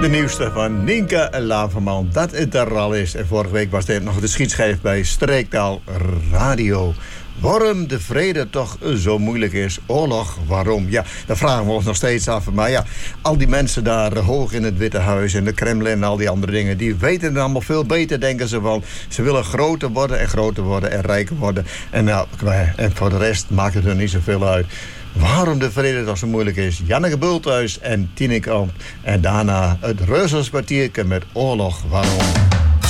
De nieuwste van Nienke Laverman, dat het er al is. En vorige week was dit nog de schietschijf bij Streektaal Radio. Waarom de vrede toch zo moeilijk is. Oorlog, waarom? Ja, dat vragen we ons nog steeds af. Maar ja, al die mensen daar hoog in het Witte Huis en de Kremlin en al die andere dingen, die weten het allemaal veel beter, denken ze van. Ze willen groter worden en rijker worden. En, nou, en voor de rest maakt het er niet zoveel uit. Waarom de vrede toch zo moeilijk is. Janneke Bulthuis en Tineke Ambt. En daarna het Reuzels kwartiertje met Oorlog, waarom?